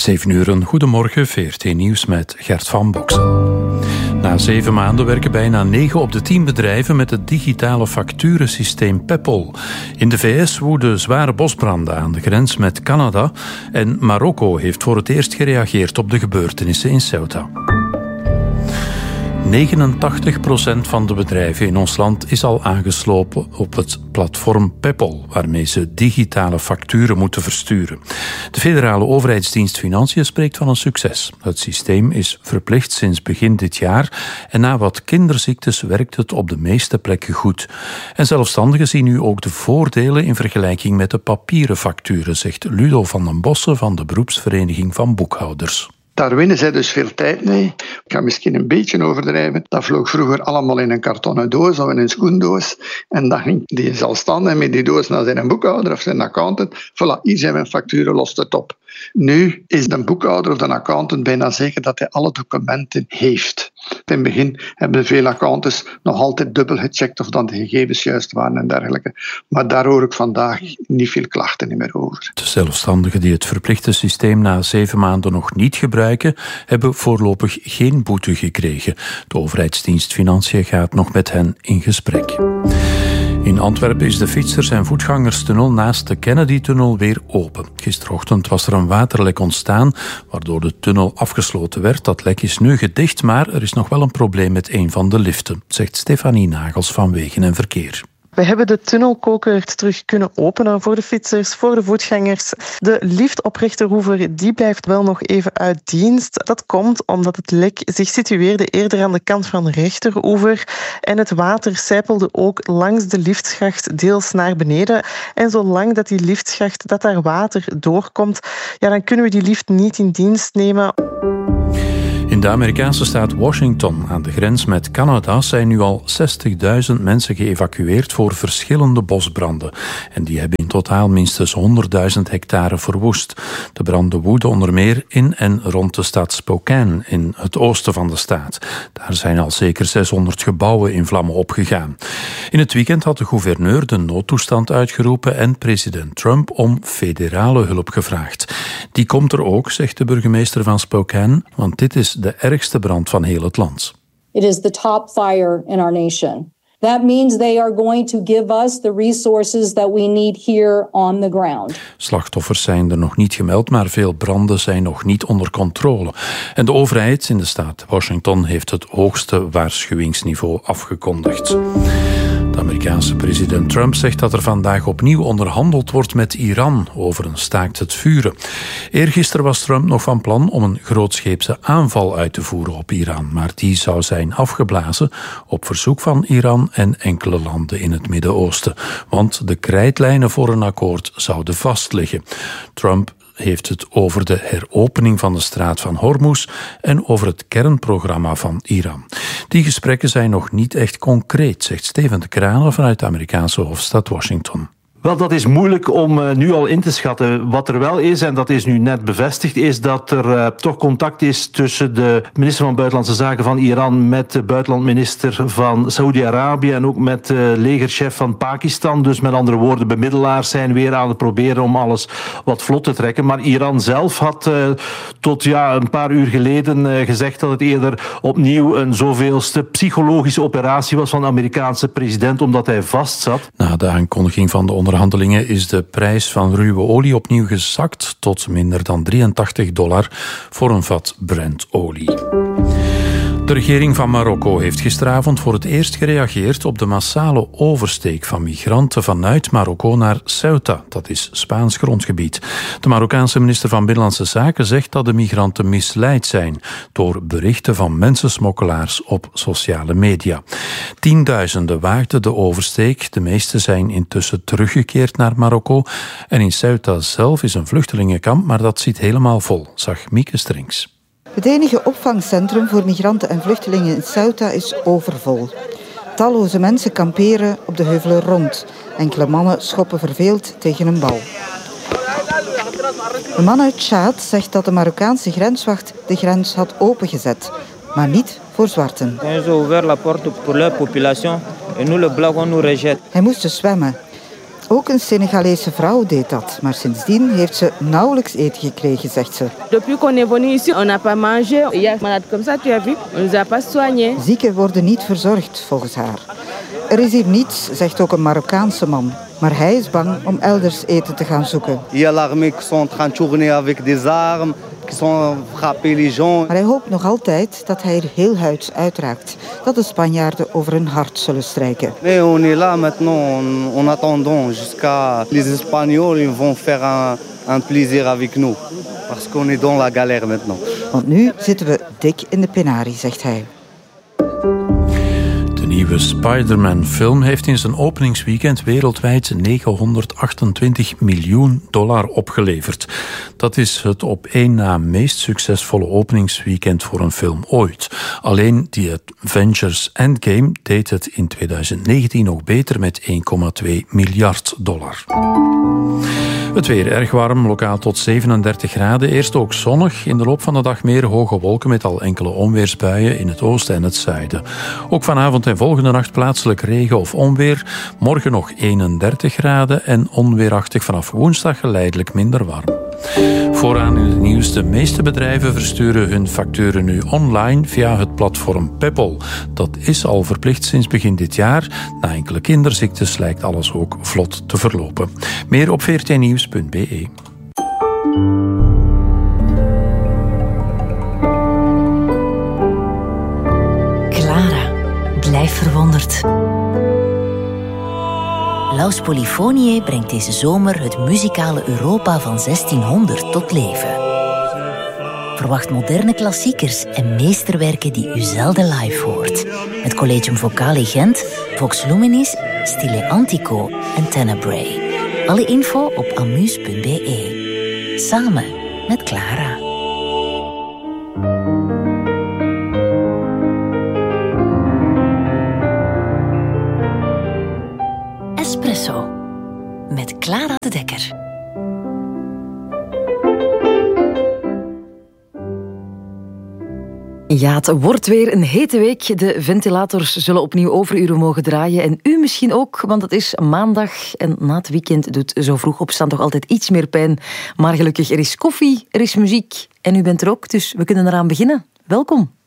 7 uur, goedemorgen, VRT Nieuws met Gert van Boksen. Na 7 maanden werken bijna 9 op de 10 bedrijven met het digitale facturensysteem Peppol. In de VS woeden zware bosbranden aan de grens met Canada en Marokko heeft voor het eerst gereageerd op de gebeurtenissen in Ceuta. 89% van de bedrijven in ons land is al aangesloten op het platform Peppol, waarmee ze digitale facturen moeten versturen. De federale overheidsdienst Financiën spreekt van een succes. Het systeem is verplicht sinds begin dit jaar en na wat kinderziektes werkt het op de meeste plekken goed. En zelfstandigen zien nu ook de voordelen in vergelijking met de papieren facturen, zegt Ludo van den Bossen van de beroepsvereniging van boekhouders. Daar winnen zij dus veel tijd mee. Ik ga misschien een beetje overdrijven. Dat vloog vroeger allemaal in een kartonnen doos of in een schoendoos. En dan ging die zelfstandig met die doos naar zijn boekhouder of zijn accountant. Voilà, hier zijn mijn facturen, lost het op. Nu is de boekhouder of de accountant bijna zeker dat hij alle documenten heeft. In het begin hebben veel accountants nog altijd dubbel gecheckt of dan de gegevens juist waren en dergelijke. Maar daar hoor ik vandaag niet veel klachten meer over. De zelfstandigen die het verplichte systeem na 7 maanden nog niet gebruiken, hebben voorlopig geen boete gekregen. De overheidsdienst Financiën gaat nog met hen in gesprek. In Antwerpen is de fietsers- en voetgangerstunnel naast de Kennedy-tunnel weer open. Gisterochtend was er een waterlek ontstaan, waardoor de tunnel afgesloten werd. Dat lek is nu gedicht, maar er is nog wel een probleem met een van de liften, zegt Stefanie Nagels van Wegen en Verkeer. We hebben de tunnelkoker terug kunnen openen voor de fietsers, voor de voetgangers. De lift op Rechterhoever die blijft wel nog even uit dienst. Dat komt omdat het lek zich situeerde eerder aan de kant van Rechteroever. En het water sijpelde ook langs de liftschacht deels naar beneden. En zolang dat die liftschacht, dat daar water doorkomt, ja, dan kunnen we die lift niet in dienst nemen. In de Amerikaanse staat Washington, aan de grens met Canada, zijn nu al 60.000 mensen geëvacueerd voor verschillende bosbranden. En die hebben in totaal minstens 100.000 hectare verwoest. De branden woeden onder meer in en rond de stad Spokane, in het oosten van de staat. Daar zijn al zeker 600 gebouwen in vlammen opgegaan. In het weekend had de gouverneur de noodtoestand uitgeroepen en president Trump om federale hulp gevraagd. Die komt er ook, zegt de burgemeester van Spokane, want dit is de ergste brand van heel het land. It is the top fire in our nation. That means they are going to give us the resources that we need here on the ground. Slachtoffers zijn er nog niet gemeld, maar veel branden zijn nog niet onder controle. En de overheid in de staat Washington heeft het hoogste waarschuwingsniveau afgekondigd. De Amerikaanse president Trump zegt dat er vandaag opnieuw onderhandeld wordt met Iran over een staakt het vuren. Eergisteren was Trump nog van plan om een grootscheepse aanval uit te voeren op Iran, maar die zou zijn afgeblazen op verzoek van Iran en enkele landen in het Midden-Oosten, want de krijtlijnen voor een akkoord zouden vastliggen. Trump heeft het over de heropening van de straat van Hormuz en over het kernprogramma van Iran. Die gesprekken zijn nog niet echt concreet, zegt Steven de Kranen vanuit de Amerikaanse hoofdstad Washington. Wel, dat is moeilijk om nu al in te schatten. Wat er wel is, en dat is nu net bevestigd, is dat er toch contact is tussen de minister van Buitenlandse Zaken van Iran met de buitenlandminister van Saoedi-Arabië en ook met de legerchef van Pakistan. Dus met andere woorden, bemiddelaars zijn weer aan het proberen om alles wat vlot te trekken. Maar Iran zelf had tot een paar uur geleden gezegd dat het eerder opnieuw een zoveelste psychologische operatie was van de Amerikaanse president, omdat hij vastzat. Na de aankondiging van de onderhandelingen is de prijs van ruwe olie opnieuw gezakt tot minder dan $83 voor een vat Brent-olie. De regering van Marokko heeft gisteravond voor het eerst gereageerd op de massale oversteek van migranten vanuit Marokko naar Ceuta, dat is Spaans grondgebied. De Marokkaanse minister van Binnenlandse Zaken zegt dat de migranten misleid zijn door berichten van mensensmokkelaars op sociale media. Tienduizenden waagden de oversteek, de meeste zijn intussen teruggekeerd naar Marokko en in Ceuta zelf is een vluchtelingenkamp, maar dat zit helemaal vol, zag Mieke Strings. Het enige opvangcentrum voor migranten en vluchtelingen in Ceuta is overvol. Talloze mensen kamperen op de heuvelen rond. Enkele mannen schoppen verveeld tegen een bal. Een man uit Tjaad zegt dat de Marokkaanse grenswacht de grens had opengezet, maar niet voor zwarten. Hij moest dus zwemmen. Ook een Senegalese vrouw deed dat, maar sindsdien heeft ze nauwelijks eten gekregen, zegt ze. Depuis qu'on est venu ici, on n'a pas mangé. Il y a malade comme ça, tu as vu? On nous a pas soigné. Zieken worden niet verzorgd, volgens haar. Er is hier niets, zegt ook een Marokkaanse man. Maar hij is bang om elders eten te gaan zoeken. Il y a l'armée qui sont en train de tourner avec des armes, qui sont frapper les gens. Maar hij hoopt nog altijd dat hij er heel huids uitraakt. Dat de Spanjaarden over hun hart zullen strijken. Mais on est là maintenant, en attendant jusqu'à les Espagnols ils vont faire un plaisir avec nous. Parce qu'on est dans la galère maintenant. Want nu zitten we dik in de penarie, zegt hij. De nieuwe Spider-Man-film heeft in zijn openingsweekend wereldwijd $928 miljoen opgeleverd. Dat is het op één na meest succesvolle openingsweekend voor een film ooit. Alleen The Avengers Endgame deed het in 2019 nog beter met $1,2 miljard. Het weer erg warm, lokaal tot 37 graden. Eerst ook zonnig, in de loop van de dag meer hoge wolken met al enkele onweersbuien in het oosten en het zuiden. Ook vanavond en volgende nacht plaatselijk regen of onweer. Morgen nog 31 graden en onweerachtig vanaf woensdag geleidelijk minder warm. Vooraan in het nieuws, de meeste bedrijven versturen hun facturen nu online via het platform Peppol. Dat is al verplicht sinds begin dit jaar. Na enkele kinderziektes lijkt alles ook vlot te verlopen. Meer op vrtnieuws.be. Clara, blijf verwonderd. Laus Polyphoniae brengt deze zomer het muzikale Europa van 1600 tot leven. Verwacht moderne klassiekers en meesterwerken die u zelden live hoort. Met Collegium Vocale Gent, Vox Luminis, Stile Antico en Tenebrae. Alle info op amuse.be. Samen met Clara. Espresso met Clara de Dekker. Ja, het wordt weer een hete week. De ventilators zullen opnieuw overuren mogen draaien. En u misschien ook, want het is maandag. En na het weekend doet zo vroeg opstaan toch altijd iets meer pijn. Maar gelukkig, er is koffie, er is muziek. En u bent er ook, dus we kunnen eraan beginnen. Welkom.